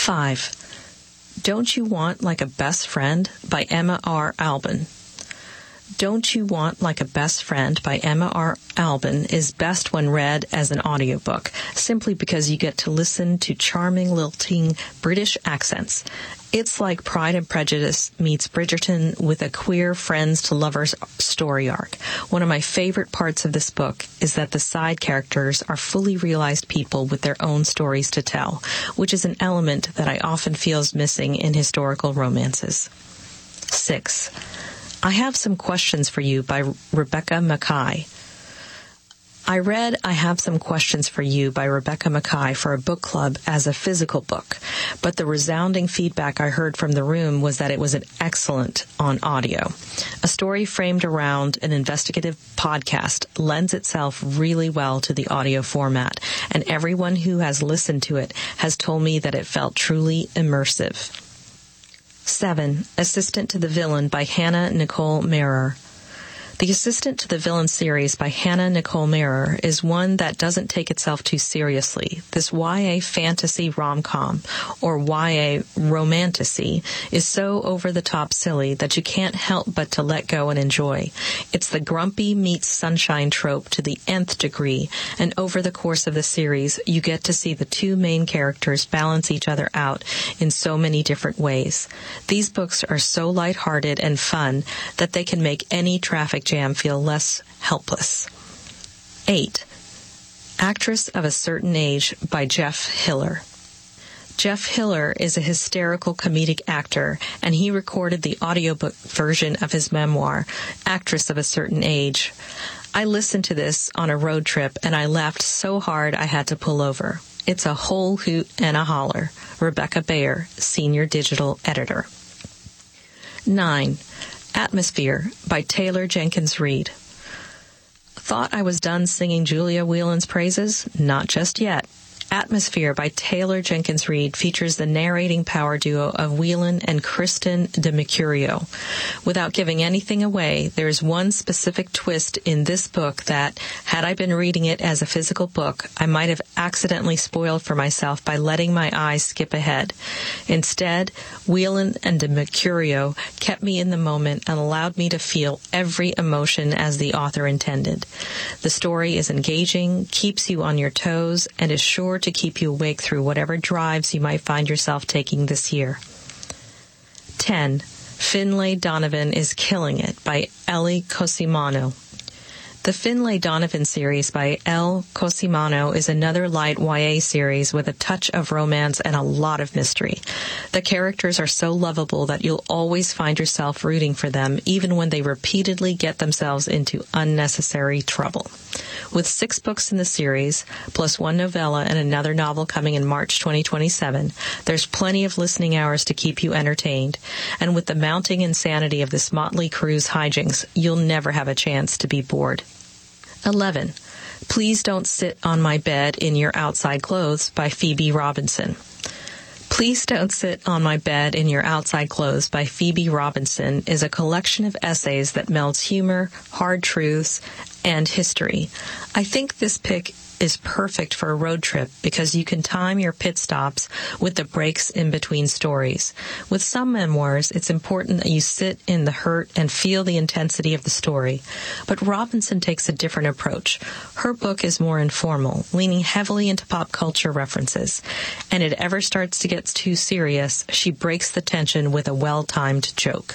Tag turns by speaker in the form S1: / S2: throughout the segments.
S1: 5. Don't You Want Like a Best Friend by Emma R. Albin. Don't You Want Like a Best Friend by Emma R. Albin is best when read as an audiobook, simply because you get to listen to charming, lilting British accents. It's like Pride and Prejudice meets Bridgerton with a queer friends to lovers story arc. One of my favorite parts of this book is that the side characters are fully realized people with their own stories to tell, which is an element that I often feel is missing in historical romances. 6. I Have Some Questions for You by Rebecca Makkai. I read I Have Some Questions for You by Rebecca Makkai for a book club as a physical book, but the resounding feedback I heard from the room was that it was an excellent on audio. A story framed around an investigative podcast lends itself really well to the audio format, and everyone who has listened to it has told me that it felt truly immersive. 7. Assistant to the Villain by Hannah Nicole Mehrer. The Assistant to the Villain series by Hannah Nicole Mehrer is one that doesn't take itself too seriously. This YA fantasy rom-com, or YA romantasy, is so over-the-top silly that you can't help but to let go and enjoy. It's the grumpy meets sunshine trope to the nth degree, and over the course of the series, you get to see the two main characters balance each other out in so many different ways. These books are so lighthearted and fun that they can make any traffic jam feel less helpless. 8. Actress of a Certain Age by Jeff Hiller. Jeff Hiller is a hysterical comedic actor, and he recorded the audiobook version of his memoir, Actress of a Certain Age. I listened to this on a road trip, and I laughed so hard I had to pull over. It's a whole hoot and a holler. Rebecca Bayer, Senior Digital Editor. 9. Atmosphere by Taylor Jenkins Reid. Thought I was done singing Julia Whelan's praises? Not just yet. Atmosphere by Taylor Jenkins Reid features the narrating power duo of Whelan and Kristen DiMercurio. Without giving anything away, there is one specific twist in this book that, had I been reading it as a physical book, I might have accidentally spoiled for myself by letting my eyes skip ahead. Instead, Whelan and DiMercurio kept me in the moment and allowed me to feel every emotion as the author intended. The story is engaging, keeps you on your toes, and is sure to keep you awake through whatever drives you might find yourself taking this year. 10. Finlay Donovan is Killing It by Ellie Cosimano. The Finlay Donovan series by Elle Cosimano is another light YA series with a touch of romance and a lot of mystery. The characters are so lovable that you'll always find yourself rooting for them, even when they repeatedly get themselves into unnecessary trouble. With 6 books in the series, plus 1 novella and another novel coming in March 2027, there's plenty of listening hours to keep you entertained. And with the mounting insanity of this motley crew's hijinks, you'll never have a chance to be bored. 11. Please Don't Sit on My Bed in Your Outside Clothes by Phoebe Robinson. Please Don't Sit on My Bed in Your Outside Clothes by Phoebe Robinson is a collection of essays that melds humor, hard truths, and history. I think this pick is perfect for a road trip because you can time your pit stops with the breaks in between stories. With some memoirs, it's important that you sit in the hurt and feel the intensity of the story. But Robinson takes a different approach. Her book is more informal, leaning heavily into pop culture references. And if it ever starts to get too serious, she breaks the tension with a well-timed joke.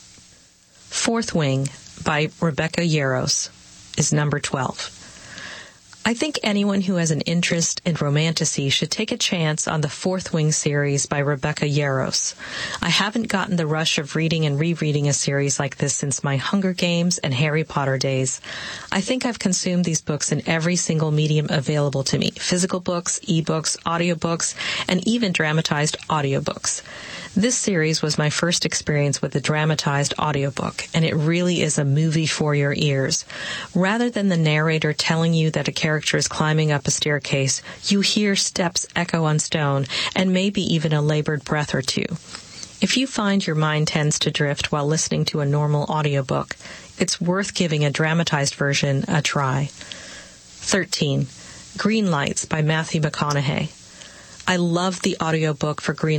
S1: Fourth Wing by Rebecca Yarros is number 12. I think anyone who has an interest in romantasy should take a chance on the Fourth Wing series by Rebecca Yarros. I haven't gotten the rush of reading and rereading a series like this since my Hunger Games and Harry Potter days. I think I've consumed these books in every single medium available to me: physical books, ebooks, audiobooks, and even dramatized audiobooks. This series was my first experience with a dramatized audiobook, and it really is a movie for your ears. Rather than the narrator telling you that a character is climbing up a staircase, you hear steps echo on stone, and maybe even a labored breath or two. If you find your mind tends to drift while listening to a normal audiobook, it's worth giving a dramatized version a try. 13. Green Lights by Matthew McConaughey. I love the audiobook for Green